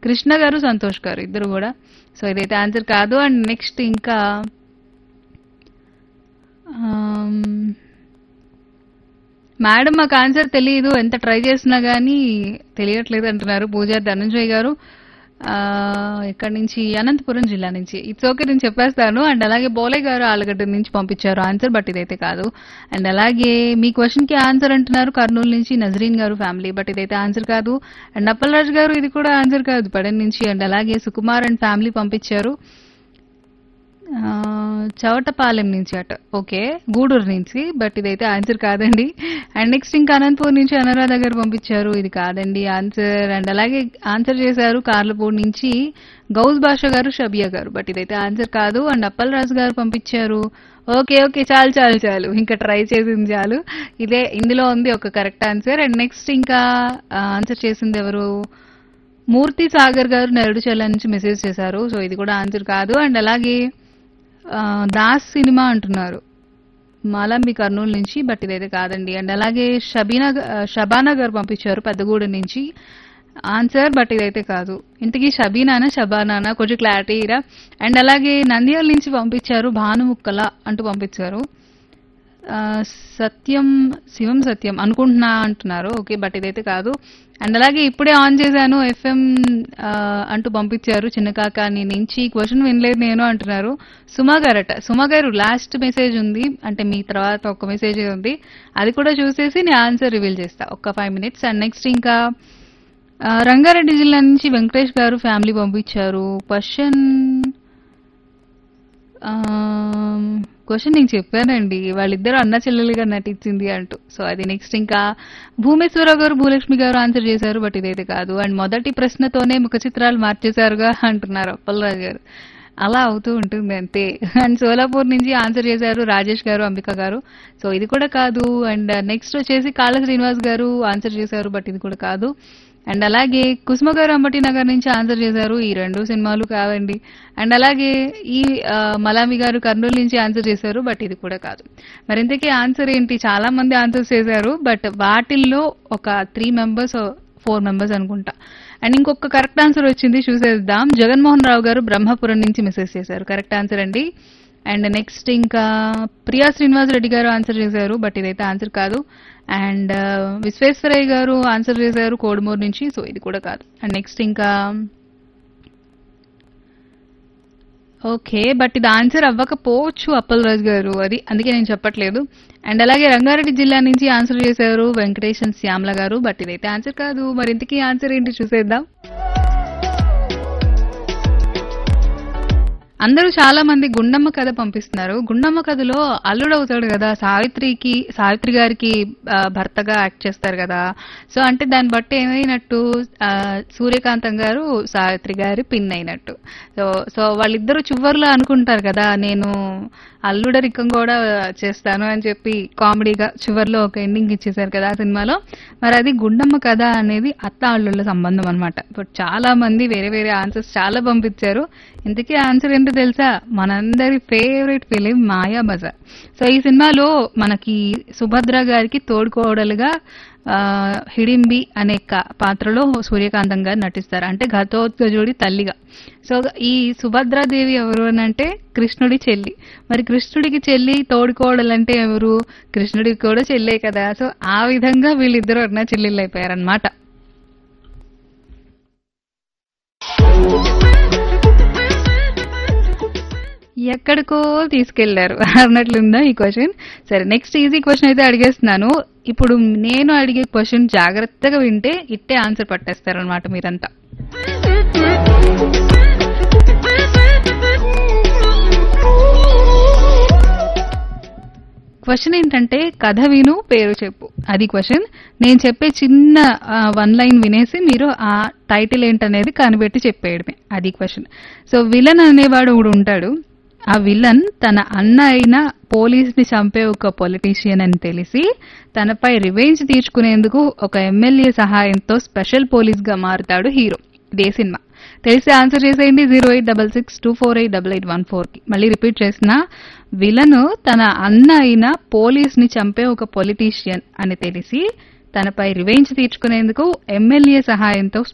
కృష్ణ గారు, సంతోష్ గారు ఇద్దరు కూడా. సో ఇదైతే ఆన్సర్ కాదు. అండ్ నెక్స్ట్ ఇంకా ఆమ్, మేడం మాకు ఆన్సర్ తెలియదు, ఎంత ట్రై చేసినా గానీ తెలియట్లేదు అంటున్నారు పూజారి ధనంజయ్ గారు. ఆ, ఎక్కడి నుంచి? అనంతపురం జిల్లా నుంచి. ఇట్స్ ఓకే, నేను చెప్పేస్తాను. అండ్ అలాగే బోలే గారు ఆలగడ్డ నుంచి పంపించారు ఆన్సర్, బట్ ఇదైతే కాదు. అండ్ అలాగే మీ క్వశ్చన్ కి ఆన్సర్ అంటున్నారు కర్నూలు నుంచి నజరీన్ గారు ఫ్యామిలీ, బట్ ఇదైతే ఆన్సర్ కాదు. అండ్ అప్పలరాజు గారు ఇది కూడా ఆన్సర్ కాదు, పడన్ నుంచి. అండ్ అలాగే సుకుమార్ అండ్ ఫ్యామిలీ పంపించారు ఆ, చవటపాలెం నుంచి అట, ఓకే, గూడూరు నుంచి, బట్ ఇదైతే ఆన్సర్ కాదండి. అండ్ నెక్స్ట్ ఇంకా అనంతపూర్ నుంచి అనురాధ గారు పంపించారు, ఇది కాదండి ఆన్సర్. అండ్ అలాగే ఆన్సర్ చేశారు కార్లపూర్ నుంచి గౌస్ భాష గారు, షబియా గారు, బట్ ఇదైతే ఆన్సర్ కాదు. అండ్ అప్పలరాజు గారు పంపించారు, ఓకే ఓకే, చాలు చాలు చాలు, ఇంకా ట్రై చేసింది చాలు, ఇదే ఇందులో ఉంది ఒక కరెక్ట్ ఆన్సర్. అండ్ నెక్స్ట్ ఇంకా ఆన్సర్ చేసింది ఎవరు? మూర్తి సాగర్ గారు నెరడుచల్ల నుంచి మెసేజ్ చేశారు, సో ఇది కూడా ఆన్సర్ కాదు. అండ్ అలాగే దాస్ సినిమా అంటున్నారు మాలంబి కర్నూలు నుంచి, బట్ ఇదైతే కాదండి. అండ్ అలాగే షబానా గారు పంపించారు పెద్దగూడెం నుంచి ఆన్సర్, బట్ ఇదైతే కాదు. ఇంతకీ షబీనానా షబానానా కొంచెం క్లారిటీ ఇరా. అండ్ అలాగే నంద్యాల నుంచి పంపించారు భానుముక్కల అంటూ పంపించారు సత్యం, శివం సత్యం అనుకుంటున్నా అంటున్నారు, ఓకే, బట్ ఇదైతే కాదు. అండ్ అలాగే ఇప్పుడే ఆన్ చేశాను ఎఫ్ఎం అంటూ పంపించారు చిన్నకాకాని నుంచి, క్వశ్చన్ వినలేదు నేను అంటున్నారు సుమా గారట. సుమా గారు లాస్ట్ మెసేజ్ ఉంది, అంటే మీ తర్వాత ఒక మెసేజ్ ఉంది, అది కూడా చూసేసి నేను ఆన్సర్ రివీల్ చేస్తా ఒక 5 minutes. అండ్ నెక్స్ట్ ఇంకా రంగారెడ్డి జిల్లా నుంచి వెంకటేష్ గారు ఫ్యామిలీ పంపించారు క్వశ్చన్ నేను చెప్పానండి, వాళ్ళిద్దరూ అన్న చెల్లెలుగా నటించింది అంటూ. సో అది నెక్స్ట్ ఇంకా భూమేశ్వరరావు గారు, భూలక్ష్మి గారు ఆన్సర్ చేశారు, బట్ ఇదైతే కాదు. అండ్ మొదటి ప్రశ్నతోనే ముఖ చిత్రాలు మార్చేశారుగా అంటున్నారు అప్పలరాజు గారు. అలా అవుతూ ఉంటుంది అంతే. అండ్ సోలాపూర్ నుంచి ఆన్సర్ చేశారు రాజేష్ గారు, అంబిక గారు, సో ఇది కూడా కాదు. అండ్ నెక్స్ట్ వచ్చేసి కాళ శ్రీనివాస్ గారు ఆన్సర్ చేశారు, బట్ ఇది కూడా కాదు. అండ్ అలాగే కుసుమ గారు అంబటి నగర్ నుంచి ఆన్సర్ చేశారు, ఈ 2 సినిమాలు కావండి. అండ్ అలాగే ఈ మలామి గారు కర్నూలు నుంచి ఆన్సర్ చేశారు, బట్ ఇది కూడా కాదు. మరి ఇంతకీ ఆన్సర్ ఏంటి? చాలా మంది ఆన్సర్స్ చేశారు, బట్ వాటిల్లో ఒక 3 members 4 members అనుకుంటా. అండ్ ఇంకొక కరెక్ట్ ఆన్సర్ వచ్చింది, చూసేద్దాం. జగన్మోహన్ రావు గారు బ్రహ్మపురం నుంచి మెసేజ్ చేశారు, కరెక్ట్ ఆన్సర్ అండి. అండ్ నెక్స్ట్ ఇంకా ప్రియా శ్రీనివాస్ రెడ్డి గారు ఆన్సర్ చేశారు, బట్ ఇదైతే ఆన్సర్ కాదు. అండ్ విశ్వేశ్వరయ్య గారు ఆన్సర్ చేశారు కోడుమూరు నుంచి, సో ఇది కూడా కాదు. అండ్ నెక్స్ట్ ఇంకా ఓకే, బట్ ఇది ఆన్సర్ అవ్వకపోవచ్చు అప్పలరాజు గారు, అది అందుకే నేను చెప్పట్లేదు. అండ్ అలాగే రంగారెడ్డి జిల్లా నుంచి ఆన్సర్ చేశారు వెంకటేశన్ శ్యామల గారు, బట్ ఇదైతే ఆన్సర్ కాదు. మరి ఇంతకీ ఆన్సర్ ఏంటి చూసేద్దాం. అందరూ చాలా మంది గుండమ్మ కథ పంపిస్తున్నారు. గుండమ్మ కథలో అల్లుడవుతాడు కదా, సావిత్రి గారికి భర్తగా యాక్ట్ చేస్తారు కదా, సో అంటే దాన్ని బట్టి ఏమైనట్టు సూర్యకాంతం గారు సావిత్రి గారి పిన్ అయినట్టు. సో సో వాళ్ళిద్దరూ చివర్లో అనుకుంటారు కదా, నేను అల్లుడరికం కూడా చేస్తాను అని చెప్పి కామెడీగా చివర్లో ఒక ఎండింగ్ ఇచ్చేసారు కదా ఆ సినిమాలో. మరి అది గుండమ్మ కథ అనేది అత్త అల్లుళ్ళ సంబంధం అనమాట. ఇప్పుడు చాలా మంది వేరే వేరే ఆన్సర్స్ చాలా పంపించారు. ఇంతకీ ఆన్సర్ ఏంటో తెలుసా? మనందరి ఫేవరెట్ ఫిలిం మాయాబజార్. సో ఈ సినిమాలో మనకి సుభద్ర గారికి తోడుకోడలుగా హిడింబి అనే పాత్రలో సూర్యకాంతం గారు నటిస్తారు, అంటే ఘటోత్కచుడి తల్లిగా. సో ఈ సుభద్రాదేవి ఎవరు అని అంటే కృష్ణుడి చెల్లి. మరి కృష్ణుడికి చెల్లి తోడుకోడలంటే ఎవరు? కృష్ణుడికి కూడా చెల్లే కదా. సో ఆ విధంగా వీళ్ళిద్దరూ అన్న చెల్లెళ్ళు అయిపోయారనమాట. ఎక్కడికో తీసుకెళ్లారు అన్నట్లుందా ఈ క్వశ్చన్. సరే, నెక్స్ట్ ఈజీ క్వశ్చన్ అయితే అడిగేస్తున్నాను. ఇప్పుడు నేను అడిగే క్వశ్చన్ జాగ్రత్తగా వింటే ఇట్టే ఆన్సర్ పట్టేస్తారనమాట మీరంతా. క్వశ్చన్ ఏంటంటే కథ విను పేరు చెప్పు, అది క్వశ్చన్. నేను చెప్పే చిన్న 1 line వినేసి మీరు ఆ టైటిల్ ఏంటనేది కనిపెట్టి చెప్పేయడమే, అది క్వశ్చన్. సో విలన్ అనేవాడు ఒకడు ఉంటాడు. ఆ విలన్ తన అన్న అయిన పోలీస్ ని చంపే ఒక పొలిటీషియన్ అని తెలిసి తనపై రివెంజ్ తీర్చుకునేందుకు ఒక ఎమ్మెల్యే సహాయంతో స్పెషల్ పోలీస్ గా మారుతాడు హీరో. ఇదే సినిమా. తెలిసి ఆన్సర్ చేసేయండి 08662488814 కి. మళ్ళీ రిపీట్ చేసిన, విలన్ తన అన్న అయిన పోలీస్ ని చంపే ఒక పొలిటీషియన్ అని తెలిసి తనపై రివెంజ్ తీర్చుకునేందుకు ఎమ్మెల్యే సహాయంతో